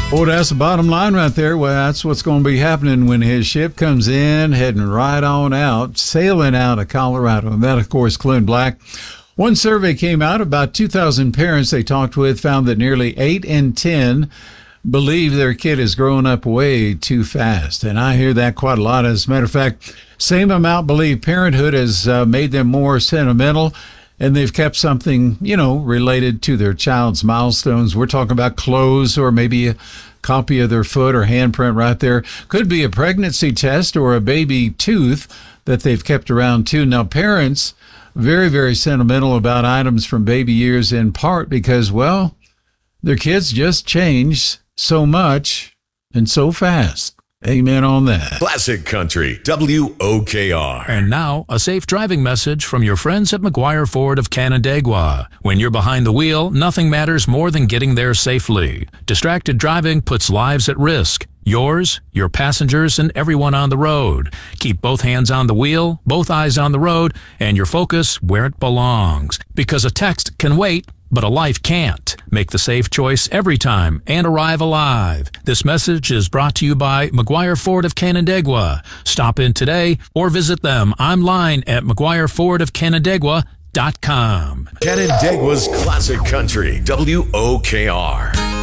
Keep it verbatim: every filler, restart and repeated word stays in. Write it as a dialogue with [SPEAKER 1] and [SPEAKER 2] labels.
[SPEAKER 1] Oh, that's the bottom line right there. Well, that's what's going to be happening when his ship comes in, heading right on out, sailing out of Colorado. And that, of course, Clune Black. One survey came out, about two thousand parents they talked with found that nearly eight in ten believe their kid is growing up way too fast. And I hear that quite a lot. As a matter of fact, same amount believe parenthood has uh, made them more sentimental, and they've kept something, you know, related to their child's milestones. We're talking about clothes or maybe a copy of their foot or handprint right there. Could be a pregnancy test or a baby tooth that they've kept around too. Now, parents, very, very sentimental about items from baby years, in part because, well, their kids just change so much and so fast. Amen on that.
[SPEAKER 2] Classic Country, W O K R.
[SPEAKER 3] And now, a safe driving message from your friends at McGuire Ford of Canandaigua. When you're behind the wheel, nothing matters more than getting there safely. Distracted driving puts lives at risk. Yours, your passengers, and everyone on the road. Keep both hands on the wheel, both eyes on the road, and your focus where it belongs. Because a text can wait, but a life can't. Make the safe choice every time and arrive alive. This message is brought to you by McGuire Ford of Canandaigua. Stop in today or visit them online at mcguire ford of canandaigua dot com.
[SPEAKER 2] Canandaigua's Classic Country, W O K R.